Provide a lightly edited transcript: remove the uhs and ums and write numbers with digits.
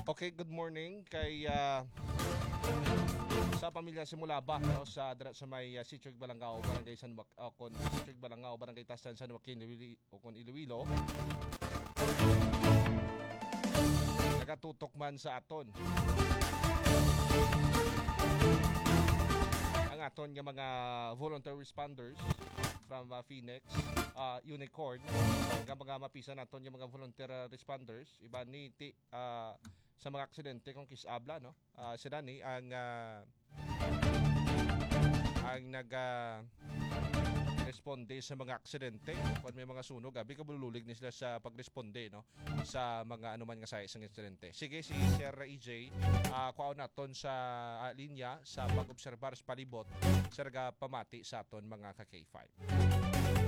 Okay, good morning kay sa pamilya Simulaba no, sa dira sa may Sitio Balangao, Barangay San kon Sitio Balangao, Barangay Tastan, San Joaquin, Iloilo. Nagatutok man sa aton ang aton nga mga voluntary responders from Phoenix, Unicorn, nga mga mapisan naton yung mga volunteer responders iba ni sa mga aksidente kung kisabla no. Sila ni ang nag responde sa mga aksidente kung may mga sunog abi kabululig ni sila sa pagresponde no sa mga anuman nga sa isang aksidente. Sige si Sir EJ kuaon naton sa linya sa pag-obserbar sa palibot sa pamati sa aton mga ka K5.